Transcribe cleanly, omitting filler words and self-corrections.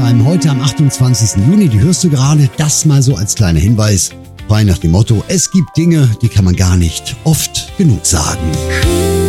Time, heute am 28. Juni, die hörst du gerade, das mal so als kleiner Hinweis. Frei nach dem Motto, es gibt Dinge, die kann man gar nicht oft genug sagen.